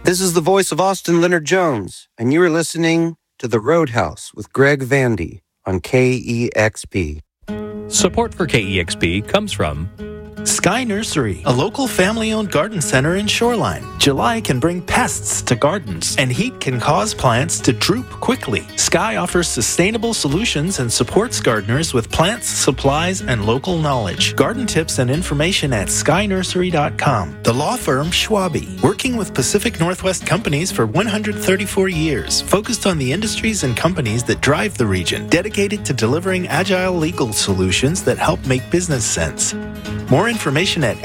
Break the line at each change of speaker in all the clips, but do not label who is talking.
This is the voice of Austin Leonard Jones, and you are listening to The Roadhouse with Greg Vandy on KEXP.
Support for KEXP comes from
Sky Nursery, a local family-owned garden center in Shoreline. July can bring pests to gardens, and heat can cause plants to droop quickly. Sky offers sustainable solutions and supports gardeners with plants, supplies, and local knowledge. Garden tips and information at skynursery.com. The law firm Schwabe, working with Pacific Northwest companies for 134 years, focused on the industries and companies that drive the region, dedicated to delivering agile legal solutions that help make business sense. More information at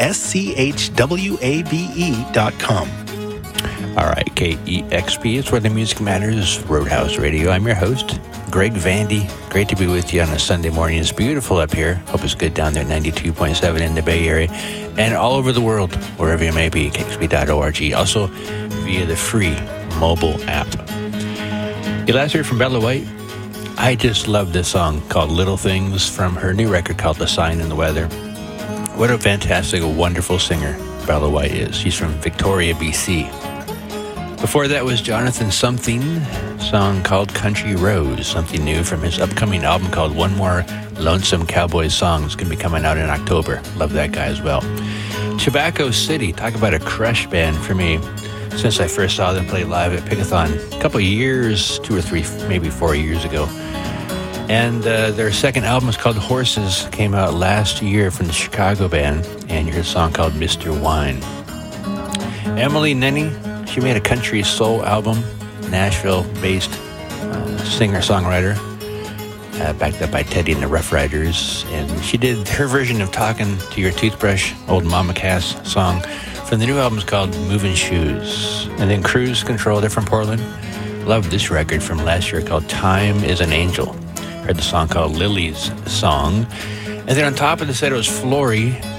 schwabe.com.
All right, KEXP is where the music matters, Roadhouse Radio. I'm your host, Greg Vandy. Great to be with you on a Sunday morning. It's beautiful up here. Hope it's good down there, 92.7 in the Bay Area, and all over the world, wherever you may be, KEXP.org. Also via the free mobile app. You last heard from Bella White. I just love this song called Little Things from her new record called The Sign in the Weather. What a fantastic, wonderful singer Bella White is. She's from Victoria, BC. Before that was Jonathan Something, a song called Country Rose, something new from his upcoming album called One More Lonesome Cowboy Song. It's going to be coming out in October. Love that guy as well. Tobacco City, talk about a crush band for me since I first saw them play live at Pickathon a couple of years, 2 or 3, maybe 4 years ago. And their second album is called Horses, came out last year from the Chicago band, and you heard a song called Mr. Wine. Emily Nenny, she made a country soul album, Nashville-based singer-songwriter, backed up by Teddy and the Rough Riders, and she did her version of Talking to Your Toothbrush, old Mama Cass song, from the new album's called Moving Shoes. And then Cruise Control, they're from Portland. Love this record from last year called Time is an Angel. Heard the song called Lily's Song. And then on top of the set, it was Flory